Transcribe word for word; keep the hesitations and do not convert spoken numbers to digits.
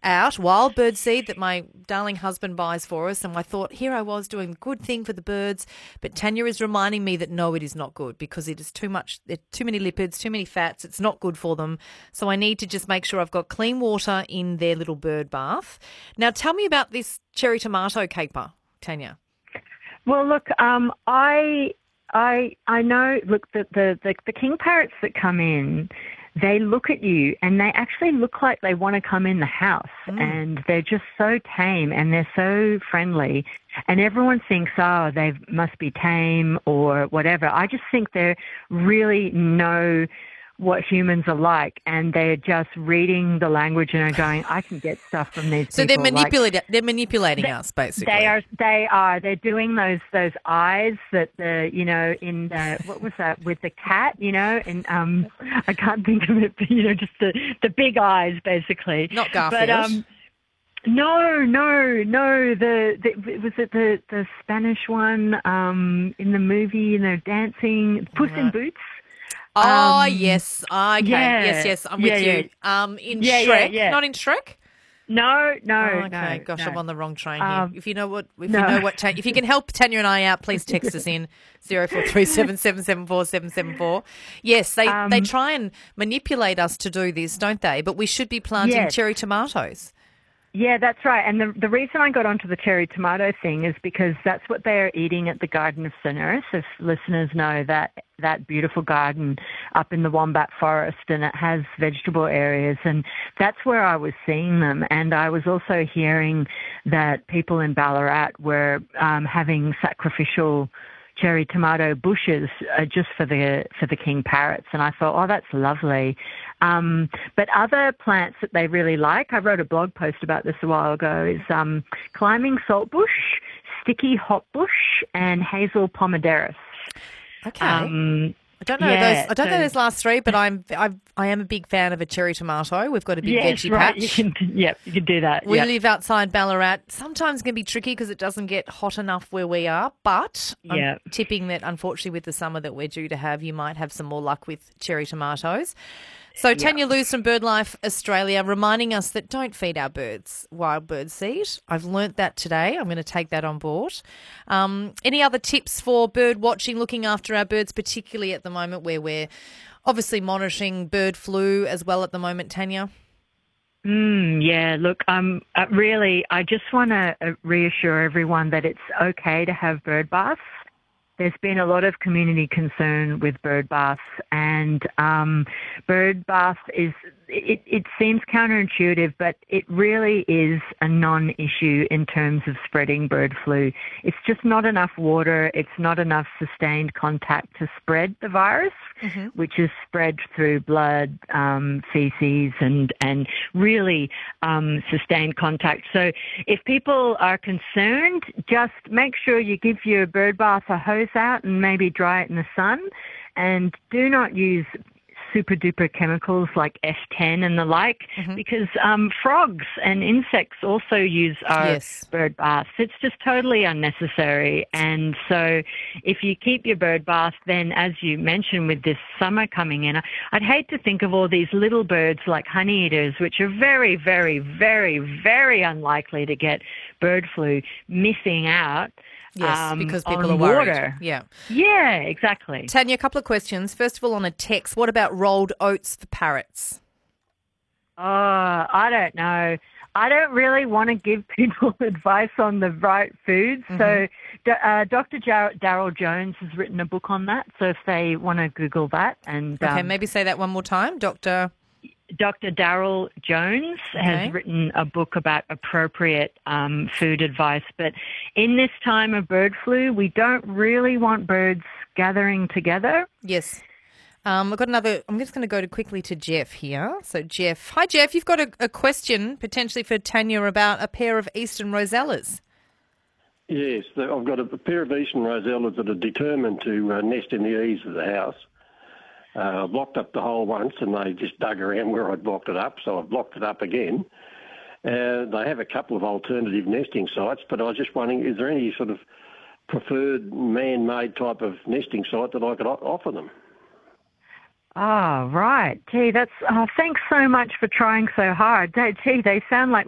out, wild bird seed that my darling husband buys for us, and I thought, here I was doing a good thing for the birds, but Tanya is reminding me that no, it is not good because it is too much, there are too many lipids, too many fats, it's not good for them. So I need to just make sure I've got clean water in their little bird bath. Now tell me about this cherry tomato caper, Tanya. Well, look, um, I, I, I know. Look, the, the the the king parrots that come in, they look at you and they actually look like they want to come in the house, mm. and they're just so tame and they're so friendly. And everyone thinks, oh, they must be tame or whatever. I just think they really know what humans are like, and they're just reading the language and are going, I can get stuff from these so people. So they're manipulating, like, they're manipulating they, us, basically. They are. They are. They're doing those those eyes that the you know in the, what was that with the cat? You know, and um, I can't think of it. But, you know, just the the big eyes, basically. Not Garfield. But um, no, no, no. The, the was it the the Spanish one um in the movie? You know, dancing Puss right. in Boots. Oh, um, yes. Okay. Yeah, yes, yes. I'm yeah, with yeah. you. Um, in yeah, Shrek. Yeah, yeah. Not in Shrek? No, no, oh, okay. no. Gosh, no. I'm on the wrong train um, here. If you know what, if no. you know what, if you can help Tanya and I out, please text us in zero four three seven seven seven four seven seven four. Yes, they um, they try and manipulate us to do this, don't they? But we should be planting yes. cherry tomatoes. Yeah, that's right. And the the reason I got onto the cherry tomato thing is because that's what they are eating at the Garden of Ceners. If listeners know that that beautiful garden up in the Wombat Forest, and it has vegetable areas, and that's where I was seeing them. And I was also hearing that people in Ballarat were um, having sacrificial cherry tomato bushes uh, just for the for the king parrots, and I thought, oh, that's lovely. Um, but other plants that they really like, I wrote a blog post about this a while ago, is um, climbing saltbush, sticky hotbush, and hazel pomaderris. Okay. Um, I don't know yeah, those. I don't so, know those last three, but I'm I I am a big fan of a cherry tomato. We've got a big yes, veggie right. patch. You can, yep, you can do that. We yep. live outside Ballarat. Sometimes it can be tricky because it doesn't get hot enough where we are. But yep. I'm tipping that, unfortunately, with the summer that we're due to have, you might have some more luck with cherry tomatoes. So yep. Tanya Lewis from BirdLife Australia reminding us that don't feed our birds wild bird seed. I've learnt that today. I'm going to take that on board. Um, any other tips for bird watching, looking after our birds, particularly at the moment where we're obviously monitoring bird flu as well at the moment, Tanya? Mm, yeah, look, um, uh, really, I just want to uh, reassure everyone that it's okay to have bird baths. There's been a lot of community concern with bird baths, and um, bird bath is, it, it seems counterintuitive, but it really is a non-issue in terms of spreading bird flu. It's just not enough water. It's not enough sustained contact to spread the virus, mm-hmm. which is spread through blood, um, feces, and, and really um, sustained contact. So if people are concerned, just make sure you give your bird bath a hose out and maybe dry it in the sun, and do not use super duper chemicals like S ten and the like, mm-hmm. because um, frogs and insects also use our yes. bird baths. It's just totally unnecessary. And so if you keep your bird bath, then as you mentioned with this summer coming in, I'd hate to think of all these little birds like honey eaters, which are very, very, very, very unlikely to get bird flu, missing out. Yes, um, because people on are worried. Water. Yeah. Yeah, exactly. Tanya, a couple of questions. First of all, on a text, what about rolled oats for parrots? Oh, I don't know. I don't really want to give people advice on the right foods. Mm-hmm. So uh, Doctor Jar- Daryl Jones has written a book on that. So if they want to Google that. and Okay, um, maybe say that one more time. Doctor Doctor Daryl Jones okay. has written a book about appropriate um, food advice. But in this time of bird flu, we don't really want birds gathering together. Yes. Um, I've got another. I'm just going to go to quickly to Jeff here. So, Jeff. Hi, Jeff. You've got a, a question potentially for Tanya about a pair of eastern rosellas. Yes, I've got a pair of eastern rosellas that are determined to uh, nest in the eaves of the house. Uh, I blocked up the hole once and they just dug around where I'd blocked it up, so I've blocked it up again. Uh, they have a couple of alternative nesting sites, but I was just wondering, is there any sort of preferred man-made type of nesting site that I could o- offer them? Oh, right. Gee, that's, oh, thanks so much for trying so hard. Gee, they sound like